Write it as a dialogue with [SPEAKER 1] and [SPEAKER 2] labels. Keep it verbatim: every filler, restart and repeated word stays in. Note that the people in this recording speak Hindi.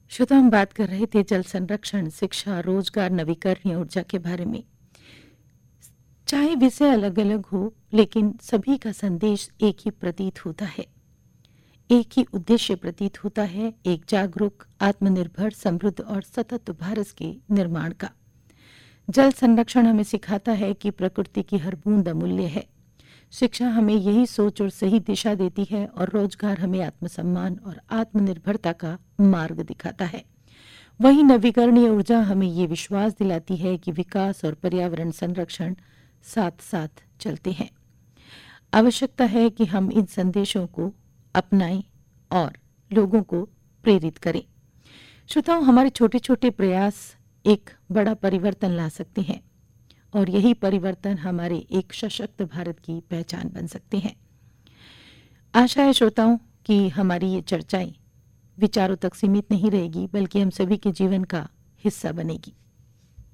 [SPEAKER 1] श्रोता, हम बात कर रहे थे जल संरक्षण, शिक्षा, रोजगार, नवीकरणीय ऊर्जा के बारे में। चाहे विषय अलग अलग हो, लेकिन सभी का संदेश एक ही प्रतीत होता है, एक ही उद्देश्य प्रतीत होता है, एक जागरूक, आत्मनिर्भर, समृद्ध और सतत भारत के निर्माण का। जल संरक्षण हमें सिखाता है कि प्रकृति की हर बूंद अमूल्य है। शिक्षा हमें यही सोच और सही दिशा देती है और रोजगार हमें आत्मसम्मान और आत्मनिर्भरता का मार्ग दिखाता है। वही नवीकरणीय ऊर्जा हमें ये विश्वास दिलाती है कि विकास और पर्यावरण संरक्षण साथ साथ चलते हैं। आवश्यकता है कि हम इन संदेशों को अपनाएं और लोगों को प्रेरित करें। श्रोताओं, हमारे छोटे छोटे प्रयास एक बड़ा परिवर्तन ला सकते हैं और यही परिवर्तन हमारे एक सशक्त भारत की पहचान बन सकते हैं। आशा है श्रोताओं कि हमारी ये चर्चाएं विचारों तक सीमित नहीं रहेगी, बल्कि हम सभी के जीवन का हिस्सा बनेगी।